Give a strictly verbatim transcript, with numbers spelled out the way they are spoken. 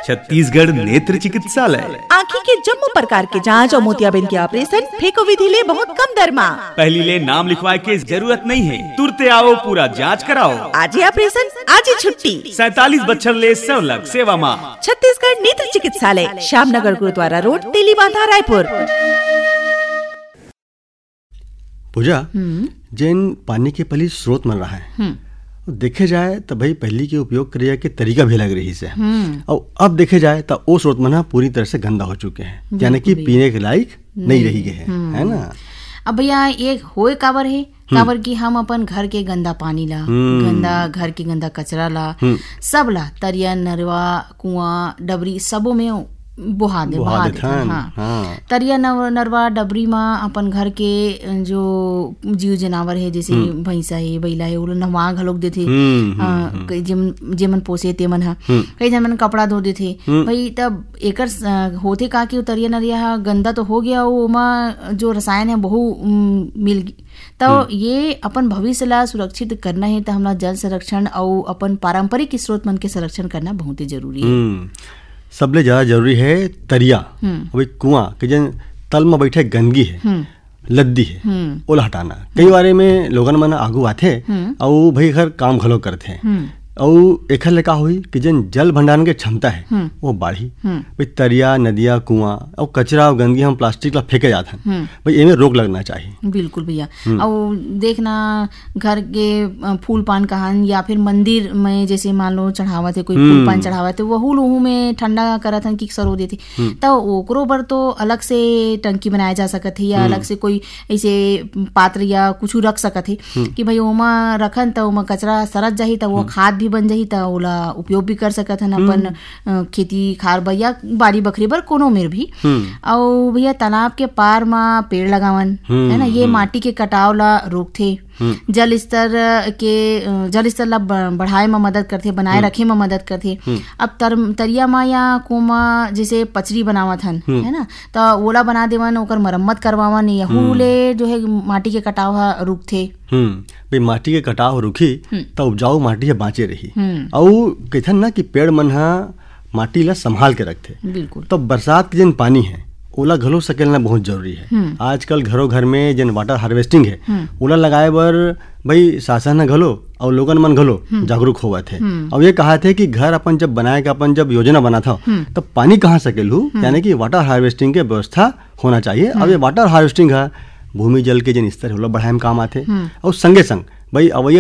छत्तीसगढ़ नेत्र चिकित्सालय। आँखी के जम्मो प्रकार के जांच और मोतियाबिंद के ऑपरेशन फेको विधि ले बहुत कम दर में। पहली ले नाम लिखवाए के जरूरत नहीं है, तुरते आओ पूरा जांच कराओ। आज ही ऑपरेशन आज ही छुट्टी। सैतालीस बच्चर ले सौ लाख सेवा माँ। छत्तीसगढ़ नेत्र चिकित्सालय, श्यामनगर गुरुद्वारा रोड, तेलीबांधा, रायपुर। पूजा, जिन पानी के पहली स्रोत मिल रहा है देखे जाए तो भाई पहली के उपयोग करिए के तरीका भी लग रही से, और अब देखे जाए तो वो स्रोत मना पूरी तरह से गंदा हो चुके हैं, यानी कि पीने के लायक नहीं रही गए हैं, है ना। अब भैया एक होए काबर है काबर की हम अपन घर के गंदा पानी ला, गंदा घर के गंदा कचरा ला, सब ला तरिया नरवा कुआं डबरी सबों में बुहा दे बहा दे हाँ, हाँ। तरिया नरवा डबरी में अपन घर के जो जीव जनावर है जैसे भैंसा है बैला है वो नहवा घलोक देथे, जेमन पोसे तेमन हा कई जन मन कपड़ा धो देथे भाई। तब एकर होते का कि तरिया नरिया गंदा तो हो गया, ओमा जो रसायन है बहु मिल तो ये अपन भविष्य ला सुरक्षित करना है तो हमारा जल संरक्षण और अपन पारंपरिक स्रोत मन के संरक्षण करना बहुत ही जरूरी है। सबले ज्यादा जरूरी है तरिया अभी कुआं के जन तल में बैठे गंदगी है लद्दी है ओला हटाना। कई बारे में लोगन मन आगू आथे और भाई घर काम घलो करथे और एक लेका हुई कि जन जल भंडारण के क्षमता है वो बढ़ी। भाई तरिया नदिया कुआं और कचरा और गंदगी हम प्लास्टिक ला फेंके जाते हैं, भाई इनमें रोक लगना चाहिए। बिल्कुल भैया। और देखना घर के फूल पान कहान या फिर मंदिर में जैसे मान लो चढ़ावत है कोई फूल पान चढ़ावत है वहू लोहू में ठंडा करत हन कि सरो देते तो ओकरो बर तो अलग से टंकी बनाया जा सकत है या अलग से कोई ऐसे पात्र या कुछ रख सकत है कि भाई ओमा रखन तो ओमा कचरा सरत जाही तो वो खाद भी बन जाही तो ओला उपयोग भी कर सकत हन अपन खेती खार बर या बाड़ी बखरी बर कोनो में भी। और भैया तालाब के पार में पेड़ लगावन है ना, ये माटी के कटाव ला रोकथे, जल स्तर के जल स्तर ला बढ़ाए में मदद करथे, बनाए रखे में मदद करथे। अब तर, तरिया मा या कुमा जैसे पचरी बनावत हन है ना तो ओला बना देवन ओकर मरम्मत करवावन, यहू ले जो है माटी के कटाव हा रुकथे। भाई माटी के कटाव रुकी तो उपजाऊ माटी है बाँचे रही। और कहथन ना कि पेड़ मन हा माटी ला संभाल के रखते। बिल्कुल। तो बरसात के जन पानी है ओला घलो सकेलना बहुत जरूरी है। आजकल घरों घर में जन वाटर हार्वेस्टिंग है ओला लगाए बर भाई शासन घलो और लोगन मन घलो जागरूक होवा थे। और ये कहा थे कि घर अपन जब बनाए के अपन जब योजना बना था तो पानी कहाँ सकेलू, यानी कि वाटर हार्वेस्टिंग के व्यवस्था होना चाहिए। अब ये वाटर हार्वेस्टिंग है भूमि जल के जन स्तर होला बढ़ाए में काम आते और संगे संग भाई अवैया